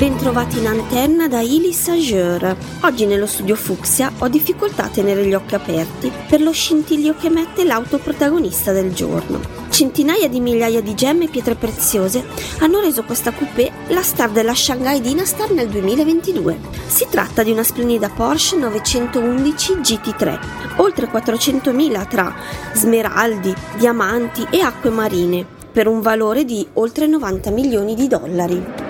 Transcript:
Bentrovati in antenna da Ilis Ager. Oggi nello studio Fucsia ho difficoltà a tenere gli occhi aperti per lo scintillio che emette l'auto protagonista del giorno. Centinaia di migliaia di gemme e pietre preziose hanno reso questa coupé la star della Shanghai Dynastar nel 2022. Si tratta di una splendida Porsche 911 GT3, oltre 400.000 tra smeraldi, diamanti e acque marine, per un valore di oltre $90 milioni.